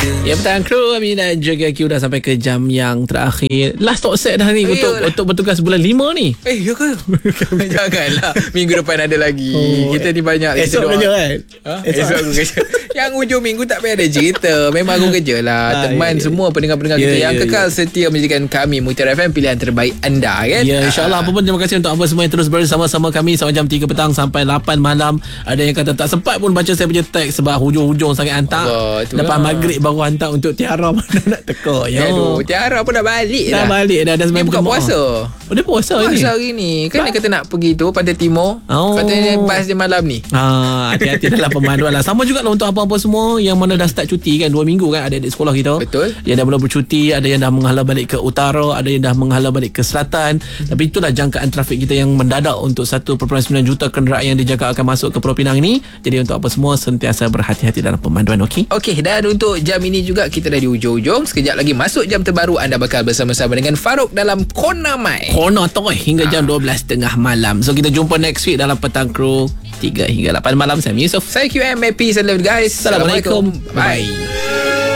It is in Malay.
Ya, petang kru kami dan juga Q dah sampai ke jam yang terakhir. Last talk set dah ni untuk bertugas bulan 5 ni. Ya ke? Janganlah. Minggu depan ada lagi. Kita ni banyak. Esok kerja kan? Esok aku kerja. Yang hujung minggu tak payah ada cerita. Memang aku kerja lah. Teman semua pendengar-pendengar kita yang kekal setia menjadikan kami Mutiara FM pilihan terbaik anda kan. Ya, InsyaAllah. Apa pun terima kasih untuk apa semua yang terus bersama-sama kami sampai jam 3 petang sampai 8 malam. Ada yang kata tak sempat pun baca saya punya teks sebab hujung-hujung sangat hantar. Lepas maghrib baru hantar untuk Tiara mana nak teka. Aduh, Tiara pun dah balik dah. Dah balik dah sembahyang buka puasa. Oh, dia puasa hari ni. Kan dia kata nak pergi tu Pantai Timur. Katanya bas dia malam ni. Hati-hati dalam pemanduan lah. Sama juga lah untuk apa-apa semua yang mana dah start cuti kan 2 minggu kan, adik-adik sekolah kita. Betul. Yang dah mula bercuti, ada yang dah menghala balik ke utara, ada yang dah menghala balik ke selatan. Tapi itulah jangkaan trafik kita yang mendadak untuk 1.9 juta kenderaan yang dijaga akan masuk ke Pulau Pinang ni. Jadi untuk apa semua sentiasa berhati-hati dalam pemanduan. Okey, dan untuk jam ini juga kita dah di hujung-hujung. Sekejap lagi masuk jam terbaru, anda bakal bersama-sama dengan Farouk dalam Kona Mai. Kona toy hingga jam 12.30 malam. So kita jumpa next week dalam Petang Kru 3 hingga 8 malam. Saya Yusuf. Saya QM. Peace and love guys. Assalamualaikum. Bye.